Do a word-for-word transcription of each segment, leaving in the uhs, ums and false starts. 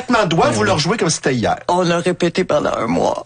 claquement de doigts, vous le rejouez comme si c'était hier. On l'a répété pendant un mois.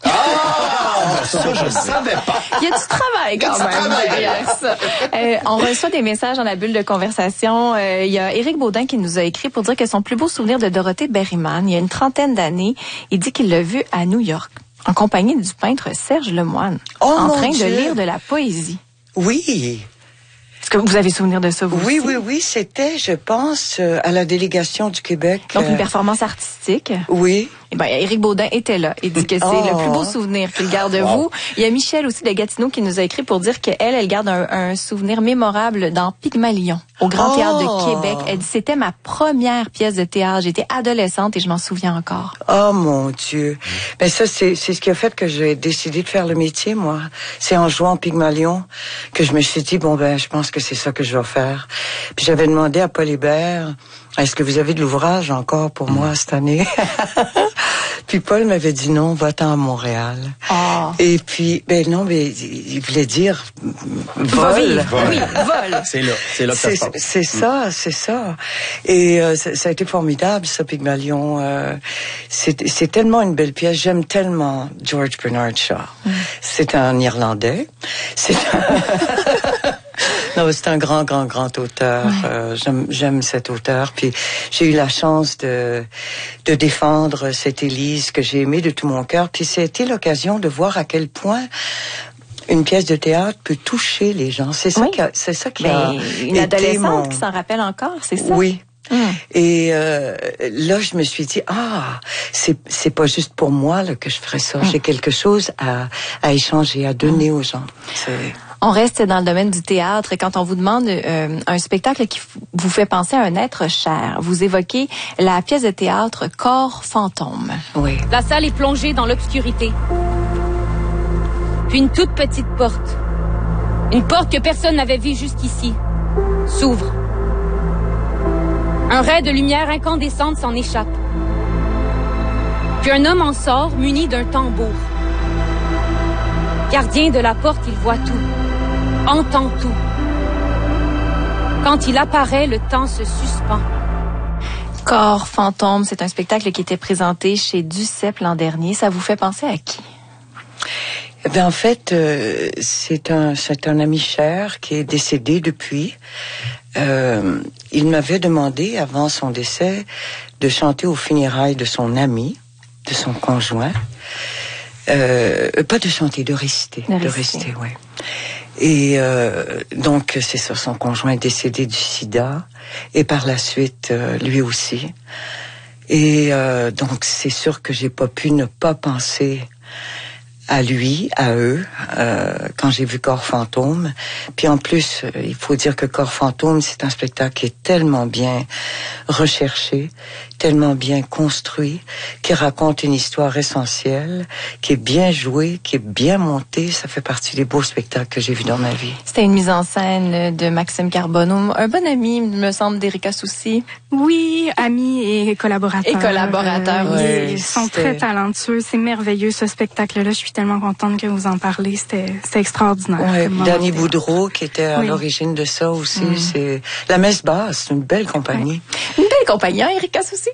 Ah! Ça, je savais pas. Il y a du travail quand même derrière ça. Euh, on reçoit des messages dans la bulle de conversation. Euh, il y a Éric Baudin qui nous a écrit pour dire que son plus beau souvenir de Dorothée Berryman, il y a une trentaine d'années, il dit qu'il l'a vue à New York, en compagnie du peintre Serge Lemoine, oh, en train Dieu. de lire de la poésie. Oui. Est-ce que vous avez souvenir de ça, vous Oui, aussi? oui, oui. C'était, je pense, euh, à la délégation du Québec. Donc, une euh, performance artistique. Oui. Eh ben, Éric Baudin était là. Il dit que c'est Oh. le plus beau souvenir qu'il garde de Wow. vous. Il y a Michel aussi de Gatineau qui nous a écrit pour dire qu'elle, elle garde un, un souvenir mémorable dans Pygmalion, au Grand Oh. Théâtre de Québec. Elle dit, c'était ma première pièce de théâtre. J'étais adolescente et je m'en souviens encore. Oh mon Dieu. Ben ça, c'est c'est ce qui a fait que j'ai décidé de faire le métier, moi. C'est en jouant Pygmalion que je me suis dit, bon ben, je pense que c'est ça que je vais faire. Puis j'avais demandé à Paul Hébert, est-ce que vous avez de l'ouvrage encore pour moi cette année? Puis Paul m'avait dit non, va-t'en à Montréal. Oh. Et puis, ben non, mais il voulait dire Va vol. vivre. Oui, vol. C'est là, c'est là que ça C'est se passe. c'est ça, c'est ça. Et euh, ça, ça a été formidable, ça, Pygmalion. Euh, c'est c'est tellement une belle pièce. J'aime tellement George Bernard Shaw. Mm. C'est un Irlandais. C'est un... Non, c'est un grand, grand, grand auteur. Ouais. Euh, j'aime, j'aime cet auteur. Puis j'ai eu la chance de de défendre cette Élise que j'ai aimée de tout mon cœur. Puis c'était l'occasion de voir à quel point une pièce de théâtre peut toucher les gens. C'est ça oui. qui a, c'est ça qui Mais a une adolescente mon... qui s'en rappelle encore, c'est ça? Oui. Mmh. Et euh, là, je me suis dit, ah, c'est c'est pas juste pour moi là, que je ferais ça. Mmh. J'ai quelque chose à, à échanger, à donner mmh. aux gens. C'est... On reste dans le domaine du théâtre. Quand on vous demande euh, un spectacle qui vous fait penser à un être cher, vous évoquez la pièce de théâtre Corps fantôme. Oui. La salle est plongée dans l'obscurité. Puis une toute petite porte, une porte que personne n'avait vue jusqu'ici, s'ouvre. Un ray de lumière incandescente s'en échappe. Puis un homme en sort muni d'un tambour. Gardien de la porte, il voit tout. Entend tout. Quand il apparaît, le temps se suspend. Corps fantôme, c'est un spectacle qui était présenté chez Duceppe l'an dernier. Ça vous fait penser à qui? Eh bien, en fait, euh, c'est un c'est un ami cher qui est décédé depuis. Euh, il m'avait demandé, avant son décès, de chanter aux funérailles de son ami, de son conjoint. Euh, pas de chanter, de réciter. De réciter, de réciter ouais. Et euh, donc, c'est ça, son conjoint est décédé du sida, et par la suite, euh, lui aussi. Et euh, donc, c'est sûr que j'ai pas pu ne pas penser à lui, à eux, euh, quand j'ai vu Corps fantôme. Puis en plus, euh, il faut dire que Corps fantôme, c'est un spectacle qui est tellement bien recherché, tellement bien construit, qui raconte une histoire essentielle, qui est bien jouée, qui est bien montée. Ça fait partie des beaux spectacles que j'ai vus dans ma vie. C'était une mise en scène de Maxime Carbonneau, un bon ami, me semble, d'Erika Soucy. Oui, ami et collaborateur. Et collaborateur, euh, oui. Ils sont c'était... très talentueux. C'est merveilleux, ce spectacle-là. Je suis tellement contente que vous en parlez. C'était, c'était extraordinaire. Oui, Danny Boudreau, qui était à oui. l'origine de ça aussi. Mm. C'est la Messe Basse, c'est une belle compagnie. Oui. Une belle compagnie, hein, Erika Soucy?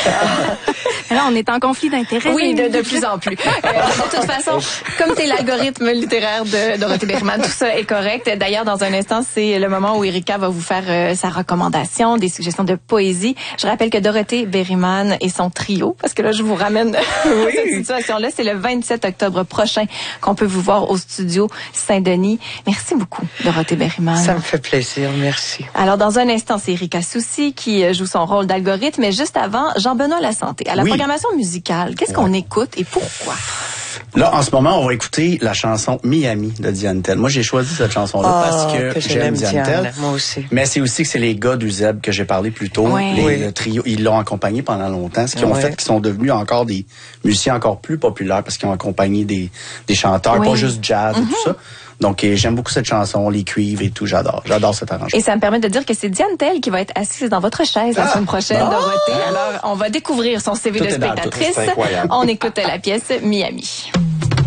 Là, on est en conflit d'intérêts. Oui, de, de plus en plus. Euh, de toute façon, comme c'est l'algorithme littéraire de Dorothée Berryman, tout ça est correct. D'ailleurs, dans un instant, c'est le moment où Erika va vous faire euh, sa recommandation, des suggestions de poésie. Je rappelle que Dorothée Berryman et son trio, parce que là, je vous ramène oui. cette situation-là, c'est le vingt-sept octobre prochain qu'on peut vous voir au studio Saint-Denis. Merci beaucoup, Dorothée Berryman. Ça me fait plaisir, merci. Alors, dans un instant, c'est Erika Soucy qui joue son rôle d'algorithme, mais juste avant, Jean-Benoît Lasanté. À la oui. programmation musicale, qu'est-ce ouais. qu'on écoute et pourquoi? Là, en ce moment, on va écouter la chanson Miami de Diane Tell. Moi, j'ai choisi cette chanson-là oh, parce que, que j'aime Diane, Diane Tell. Moi aussi. Mais c'est aussi que c'est les gars du Zeb que j'ai parlé plus tôt. Oui. Les, oui. Le trio, ils l'ont accompagné pendant longtemps. Ce qui oui. ont fait qu'ils sont devenus encore des musiciens encore plus populaires parce qu'ils ont accompagné des, des chanteurs, oui. pas juste jazz mm-hmm. et tout ça. Donc, j'aime beaucoup cette chanson, les cuivres et tout. J'adore. J'adore cet arrangement. Et ça me permet de dire que c'est Diane Tell qui va être assise dans votre chaise ah, la semaine prochaine, ah, Dorothée. Alors, on va découvrir son C V tout de spectatrice. On écoute la pièce Miami.